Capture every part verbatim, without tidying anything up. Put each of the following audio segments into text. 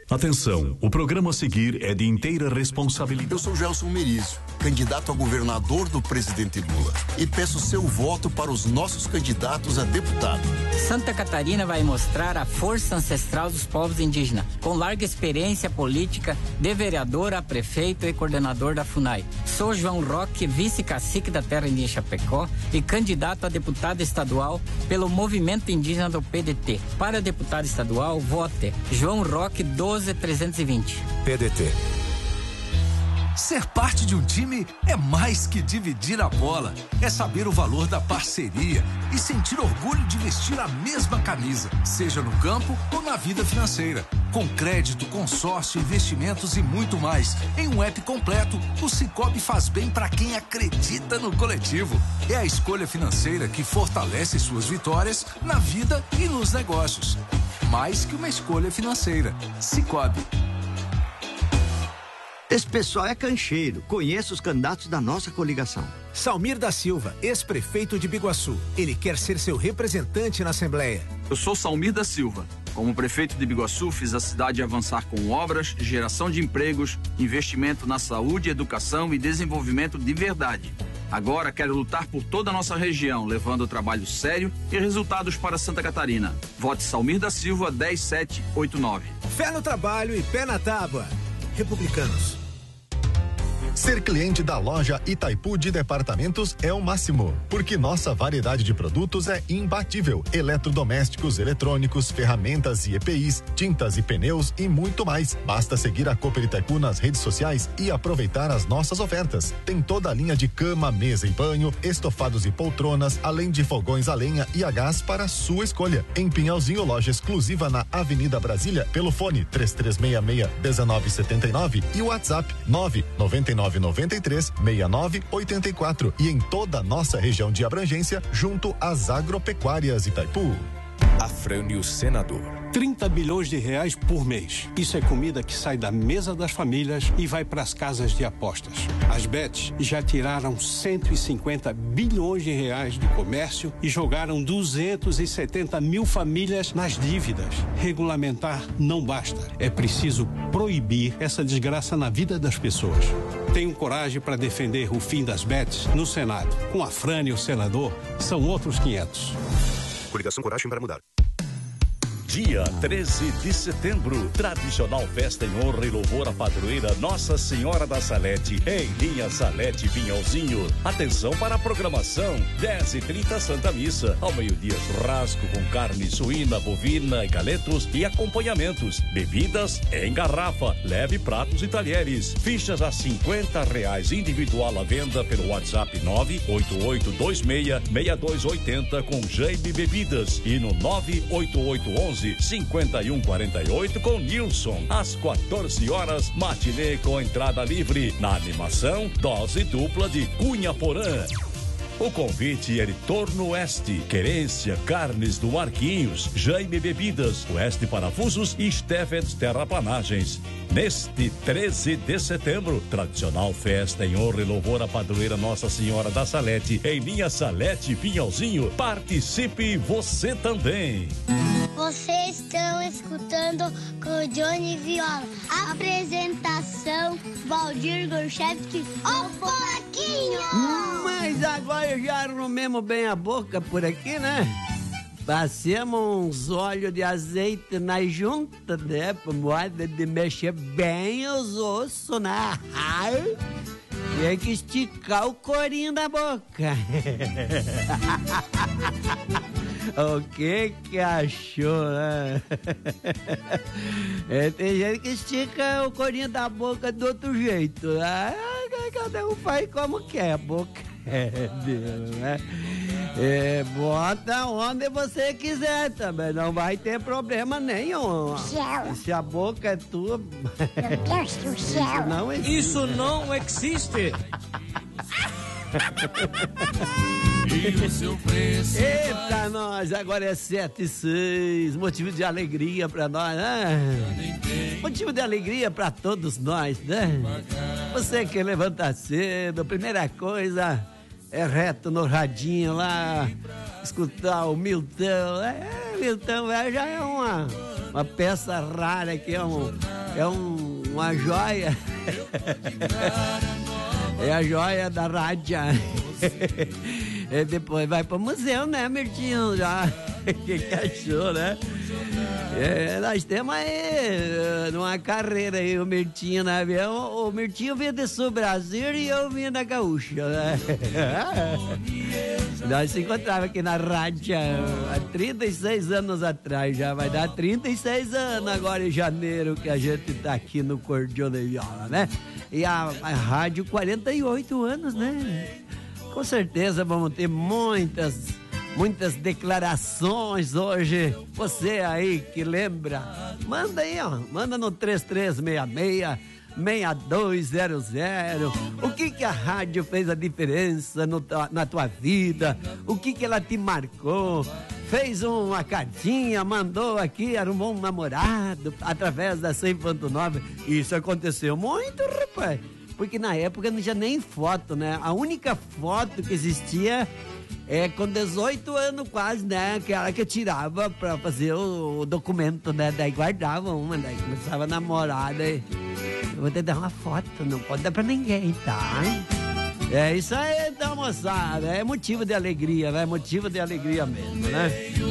Atenção, o programa a seguir é de inteira responsabilidade. Eu sou Gelson Merizio, candidato a governador do presidente Lula, e peço seu voto para os nossos candidatos a deputado. Santa Catarina vai mostrar a força ancestral dos povos indígenas, com larga experiência política, de vereador a prefeito e coordenador da FUNAI. Sou João Roque, vice-cacique da Terra Indígena Chapecó e candidato a deputado estadual pelo Movimento Indígena do P D T. Para deputado estadual, vote João Roque doze trezentos e vinte. P D T. Ser parte de um time é mais que dividir a bola. É saber o valor da parceria e sentir orgulho de vestir a mesma camisa, seja no campo ou na vida financeira. Com crédito, consórcio, investimentos e muito mais. Em um app completo, o Sicoob faz bem para quem acredita no coletivo. É a escolha financeira que fortalece suas vitórias na vida e nos negócios. Mais que uma escolha financeira. Sicoob. Esse pessoal é cancheiro, conheço os candidatos da nossa coligação. Salmir da Silva, ex-prefeito de Biguaçu. Ele quer ser seu representante na Assembleia. Eu sou Salmir da Silva. Como prefeito de Biguaçu, fiz a cidade avançar com obras, geração de empregos, investimento na saúde, educação e desenvolvimento de verdade. Agora quero lutar por toda a nossa região, levando trabalho sério e resultados para Santa Catarina. Vote Salmir da Silva dez sete oito nove. Fé no trabalho e pé na tábua. Republicanos. Ser cliente da loja Itaipu de Departamentos é o máximo, porque nossa variedade de produtos é imbatível. Eletrodomésticos, eletrônicos, ferramentas e E P Is, tintas e pneus e muito mais. Basta seguir a Cooper Itaipu nas redes sociais e aproveitar as nossas ofertas. Tem toda a linha de cama, mesa e banho, estofados e poltronas, além de fogões a lenha e a gás para sua escolha. Em Pinhalzinho, loja exclusiva na Avenida Brasília, pelo fone três três seis seis um nove sete nove e o WhatsApp nove nove nove nove três seis nove oito quatro e em toda a nossa região de abrangência, junto às agropecuárias Itaipu. Afrânio Senador. trinta bilhões de reais por mês. Isso é comida que sai da mesa das famílias e vai para as casas de apostas. As bets já tiraram cento e cinquenta bilhões de reais do comércio e jogaram duzentos e setenta mil famílias nas dívidas. Regulamentar não basta. É preciso proibir essa desgraça na vida das pessoas. Tenho coragem para defender o fim das bets no Senado. Com Afrânio Senador, são outros quinhentos. Coligação Coragem para Mudar. Dia treze de setembro, tradicional festa em honra e louvor à padroeira Nossa Senhora da Salete, em linha Salete Pinhalzinho. Atenção para a programação, dez e trinta Santa Missa, ao meio-dia churrasco com carne suína, bovina e galetos e acompanhamentos, bebidas em garrafa, leve pratos e talheres, fichas a cinquenta reais, individual à venda pelo WhatsApp nove oito oito dois seis seis dois oito zero com Jaime Bebidas e no nove oito oito onze cinquenta e um quarenta e oito com Nilson. Às quatorze horas, matinê com entrada livre. Na animação, dose dupla de Cunha Porã. O convite é de Torno Oeste, Querência, Carnes do Marquinhos, Jaime Bebidas, Oeste Parafusos e Steffens Terraplanagens. Neste treze de setembro, tradicional festa em honra e louvor à padroeira Nossa Senhora da Salete, em linha Salete Pinhalzinho. Participe você também. Vocês estão escutando com Johnny Viola. Apresentação, Valdir Gorchevski, o Porquinho! Mas agora já arrumemos bem a boca por aqui, né? Passemos uns óleos de azeite na junta, né? Por modo de mexer bem os ossos, né? Tem que esticar o corinho da boca. O que que achou, né? É, tem gente que estica o corinho da boca do outro jeito, né? Cada um faz como quer a boca. É, Deus, né? É, bota onde você quiser também, não vai ter problema nenhum. Céu. Se a boca é tua... Meu Deus do céu. Isso não existe. Isso não existe. E o seu preço. Eita, nós, agora é sete e seis. Motivo de alegria pra nós, né? Motivo de alegria pra todos nós, né? Você que levanta cedo, primeira coisa é reto no radinho lá, escutar o Milton. É, Milton já é uma, uma peça rara que é um. é um, uma joia. É a joia da rádio. E depois vai pro museu, né, Mirtinho? Já. O que, que achou, né? É, nós temos aí numa carreira aí, o Mirtinho na avião. O Mirtinho vinha de Sul Brasil e eu vinha da Gaúcha, né? Nós se encontrava aqui na rádio há trinta e seis anos atrás, já vai dar trinta e seis anos agora em janeiro que a gente tá aqui no Cordion de Viola, né? E a, a rádio quarenta e oito anos, né? Com certeza vamos ter muitas, muitas declarações hoje. Você aí que lembra, manda aí, ó, manda no três três seis seis, seis dois zero zero. O que que a rádio fez a diferença no, na tua vida? O que que ela te marcou? Fez uma cartinha, mandou aqui, arrumou um namorado através da cem ponto nove. Isso aconteceu muito, rapaz. Porque na época não tinha nem foto, né? A única foto que existia é com dezoito anos quase, né? Que era que eu tirava pra fazer o, o documento, né? Daí guardava uma, daí começava a namorar, daí eu vou te dar uma foto, não pode dar pra ninguém, tá? É isso aí, então, moçada. É motivo de alegria, né? É motivo de alegria mesmo, né?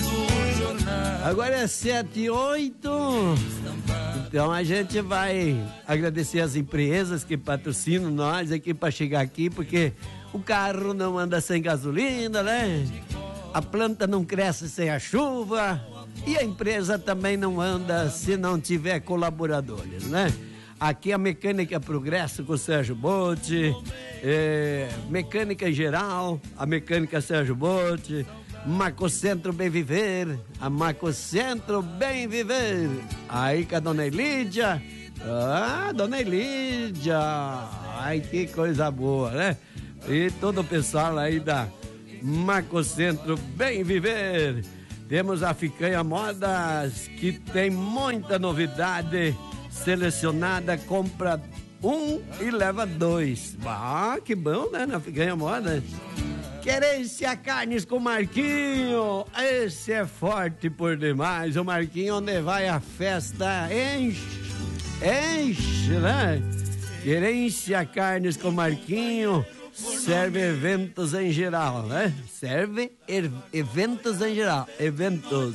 Agora é sete e oito. Então a gente vai agradecer as empresas que patrocinam nós aqui para chegar aqui, porque o carro não anda sem gasolina, né? A planta não cresce sem a chuva e a empresa também não anda se não tiver colaboradores, né? Aqui a Mecânica Progresso com o Sérgio Botti, é, Mecânica em Geral, a Mecânica Sérgio Botti, Macocentro Bem Viver, a Macocentro Bem Viver, aí com a Dona Elídia, ah, Dona Elídia, ai que coisa boa, né? E todo o pessoal aí da Macocentro Bem Viver. Temos a Ficanha Modas, que tem muita novidade, selecionada, compra um e leva dois. Ah, que bom, né? Na Ficanha Modas. Querência Carnes com Marquinho, esse é forte por demais. O Marquinho, onde vai a festa, enche, enche, né? Querência Carnes com Marquinho, serve eventos em geral, né? Serve er, eventos em geral, eventos.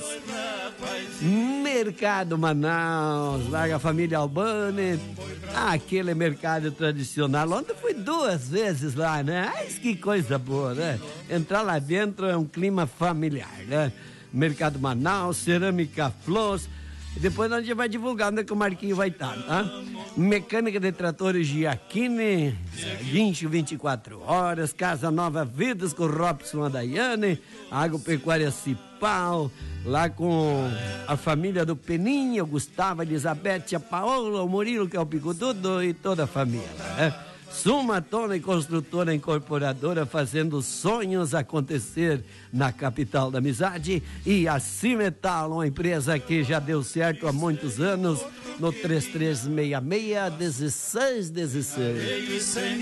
Mercado Manaus, larga a família Albani, aquele mercado tradicional. Ontem fui duas vezes lá, né? Ai, que coisa boa, né? Entrar lá dentro é um clima familiar, né? Mercado Manaus, Cerâmica Flores. E depois a gente vai divulgar onde é que o Marquinho vai estar, tá? Mecânica de Tratores Giacchini, vinte, vinte e quatro horas. Casa Nova Vidas com Robson Adaiane, Agropecuária Cipal, lá com a família do Peninha, o Gustavo, a Elizabeth, a Paola, o Murilo, que é o Picududo, e toda a família, né? Sumatona e Construtora Incorporadora, fazendo sonhos acontecer na capital da amizade. E a Cimetal, uma empresa que já deu certo há muitos anos, no três três seis seis, um seis um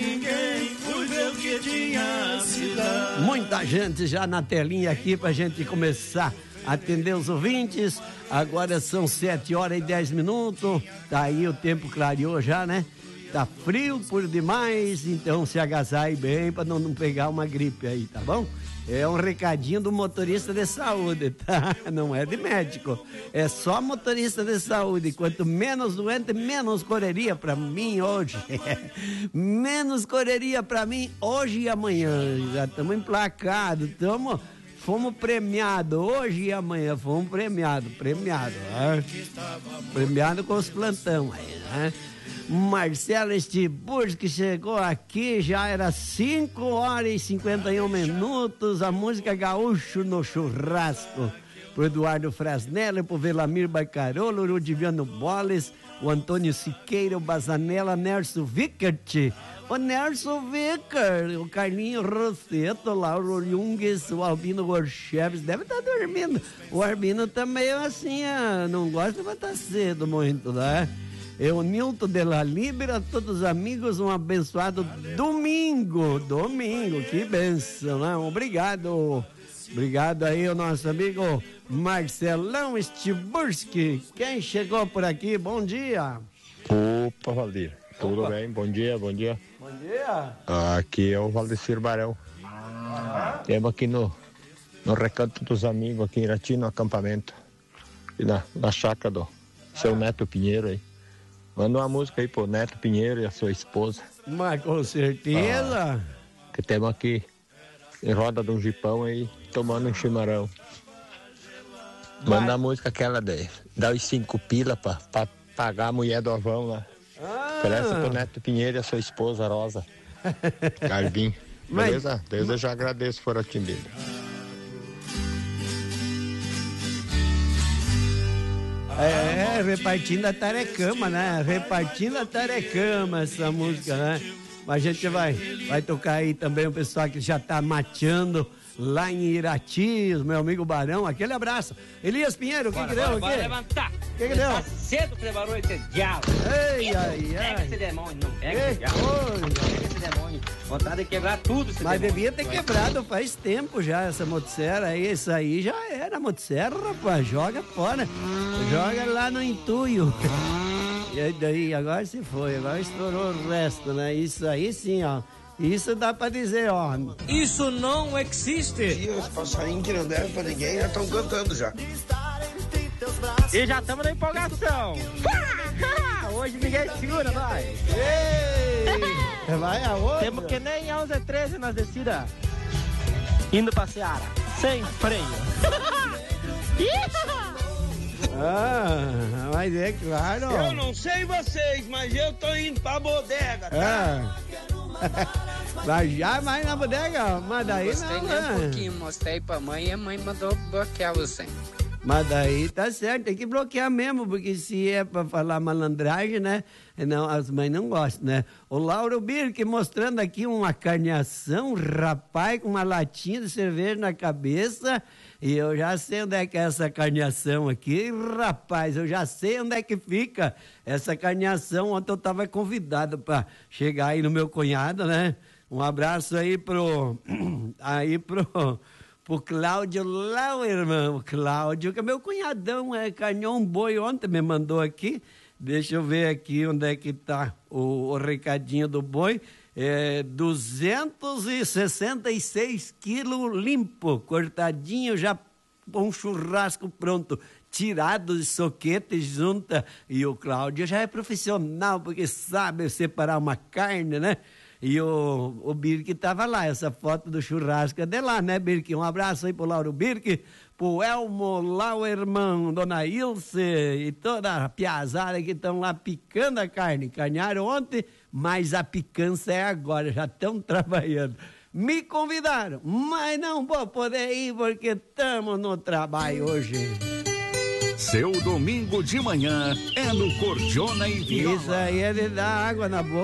seis. Muita gente já na telinha aqui pra gente começar a atender os ouvintes. Agora são sete horas e dez minutos. Tá aí, o tempo clareou já, né? Tá frio por demais, então se agasalhe bem para não, não pegar uma gripe aí, tá bom? É um recadinho do motorista de saúde, tá? Não é de médico, é só motorista de saúde. Quanto menos doente, menos correria para mim hoje. Menos correria para mim hoje e amanhã. Já estamos emplacados, estamos... Fomos premiados hoje e amanhã, fomos premiados, premiados, né? Premiado com os plantão aí, né? Marcelo Estiburcio, que chegou aqui, já era cinco horas e cinquenta e um minutos, a música Gaúcho no Churrasco, pro Eduardo Frasnelli, pro Velamir Bacarolo, o Rudiviano Boles, o Antônio Siqueira, o Bazanella, Nerso Vickert, o Nerso Vickert, o Carlinho Rosseto, o Lauro Junges, o Albino Gorcheves, deve estar dormindo. O Albino também é assim, não gosta de estar cedo muito, né? É o Nilton de la Libera, todos os amigos, um abençoado domingo, domingo, que bênção, né? Obrigado, obrigado aí o nosso amigo Marcelão Estiburski. Quem chegou por aqui, bom dia. Opa, Valdir. Tudo Opa. bem? Bom dia, bom dia. Bom dia. Aqui é o Valdecir Barão. Temos aqui no, no Recanto dos Amigos, aqui em Irati, no acampamento. E na, na chácara do seu Neto Pinheiro aí. Manda uma música aí pro Neto Pinheiro e a sua esposa. Mas com certeza. Ah, que temos aqui em roda de um jipão aí, tomando um chimarrão. Manda Mas... a música aquela de dá os cinco pila pra, pra pagar a mulher do Avão lá. Ah. Oferece pro Neto Pinheiro e a sua esposa Rosa. Garbim. Beleza? Mas... Deus eu já agradeço se for atendido. É, repartindo a tarecama, né? Repartindo a tarecama, essa música, né? Mas a gente vai, vai tocar aí também o pessoal que já tá mateando lá em Irati, o meu amigo Barão, aquele abraço. Elias Pinheiro, o que que deu? Bora levantar. O que que deu? Tá cedo preparou esse diabo. Ei, ai, ai. Pega esse demônio, não pega esse diabo. Pega esse demônio. Vontade de quebrar tudo esse Mas demônio. devia ter quebrado faz tempo já essa motosserra aí. Isso aí já era motosserra, rapaz. Joga fora. Joga lá no entulho. E aí daí, agora se foi. Agora estourou o resto, né? Isso aí sim, ó. Isso dá pra dizer, ó. Isso não existe. E os passarinhos que não devem pra ninguém já estão cantando já. E já estamos na empolgação. Hoje ninguém segura, vai. Ei, vai aonde? Temos que nem onze e treze nas descidas. Indo pra Seara. Sem freio. Ah, mas é claro. Eu não sei vocês, mas eu tô indo pra bodega, tá? Ah. Mas já vai na bodega, mas daí Gostei não, nem né? um pouquinho, mostrei pra mãe e a mãe mandou bloquear você. Mas daí tá certo, tem que bloquear mesmo, porque se é pra falar malandragem, né? Não, as mães não gostam, né? O Lauro Birk mostrando aqui uma carneação, rapaz, com uma latinha de cerveja na cabeça. E eu já sei onde é que é essa carneação aqui, rapaz, eu já sei onde é que fica essa carneação. Ontem eu tava convidado para chegar aí no meu cunhado, né? Um abraço aí pro... aí pro... pro Cláudio lá, irmão, o Cláudio, que é meu cunhadão, é, carneou um boi ontem, me mandou aqui. Deixa eu ver aqui onde é que tá o, o recadinho do boi. É, duzentos e sessenta e seis quilos limpo, cortadinho, já com um churrasco pronto, tirado de soquete junta. E o Cláudio já é profissional, porque sabe separar uma carne, né? E o, o Birk estava lá, essa foto do churrasco é de lá, né, Birk? Um abraço aí pro Lauro Birk, pro Elmo Lauerman, Dona Ilse e toda a piazada que estão lá picando a carne. Carnearam ontem, mas a picança é agora, já estão trabalhando. Me convidaram, mas não vou poder ir porque estamos no trabalho hoje. Seu domingo de manhã é no Cordiona e Viola. Isso aí é de dar água na boca.